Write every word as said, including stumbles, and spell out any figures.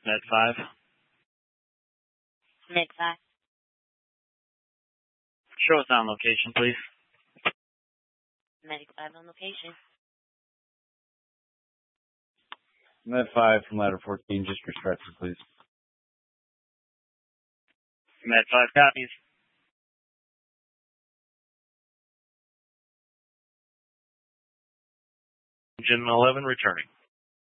Med five. Med five. Show us on location, please. Medic five on location. Med five from ladder fourteen, just your stretcher, please. Med five copies. Engine eleven returning.